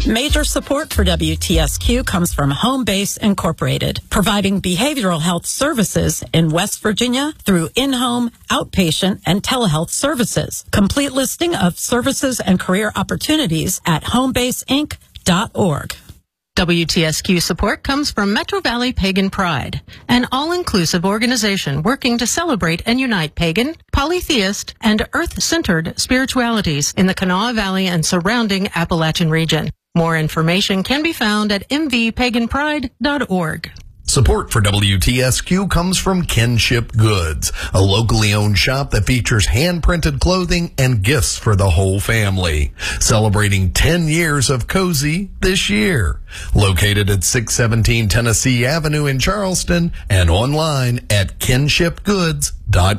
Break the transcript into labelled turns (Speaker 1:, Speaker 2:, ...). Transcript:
Speaker 1: Major support for WTSQ comes from Home Base Incorporated, providing behavioral health services in West Virginia through in-home, outpatient, and telehealth services. Complete listing of services and career opportunities at homebaseinc.org.
Speaker 2: WTSQ support comes from Metro Valley Pagan Pride, an all-inclusive organization working to celebrate and unite pagan, polytheist, and earth-centered spiritualities in the Kanawha Valley and surrounding Appalachian region. More information can be found at mvpaganpride.org.
Speaker 3: Support for WTSQ comes from Kinship Goods, a locally owned shop that features hand-printed clothing and gifts for the whole family. Celebrating 10 years of cozy this year. Located at 617 Tennessee Avenue in Charleston and online at kinshipgoods.com.